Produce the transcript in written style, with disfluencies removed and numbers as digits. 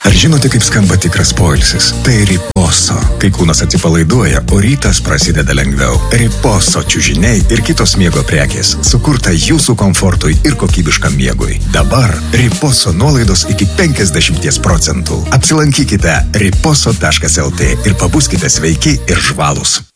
Ar žinote, kaip skamba tikras poilsis? Tai Riposo. Kai kūnas atsipalaiduoja, o rytas prasideda lengviau. Riposo čiužiniai ir kitos miego prekės. Sukurta jūsų komfortui ir kokybiškam miegui. Dabar Riposo nuolaidos iki 50%. Apsilankykite riposo.lt ir pabuskite sveiki ir žvalūs.